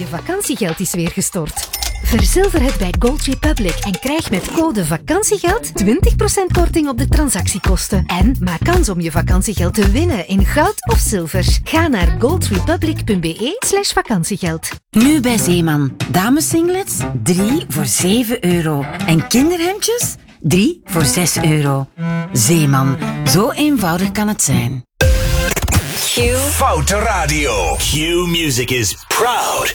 je vakantiegeld is weer gestort. Verzilver het bij Gold Republic en krijg met code vakantiegeld 20% korting op de transactiekosten. En maak kans om je vakantiegeld te winnen in goud of zilver. Ga naar goldrepublic.be/vakantiegeld. Nu bij Zeeman. Damessinglets 3 voor €7. En kinderhemdjes 3 voor €6. Zeeman. Zo eenvoudig kan het zijn. Foute Radio. Q Music is proud